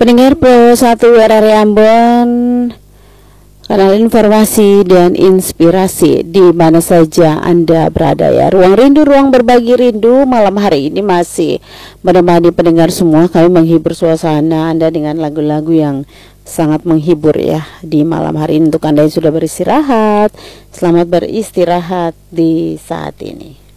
Pendengar Pro 1 RRI Ambon, kanal informasi dan inspirasi di mana saja Anda berada ya. Ruang rindu, ruang berbagi rindu malam hari ini masih menemani pendengar semua. Kami menghibur suasana Anda dengan lagu-lagu yang sangat menghibur ya di malam hari ini. Untuk Anda yang sudah beristirahat, selamat beristirahat di saat ini.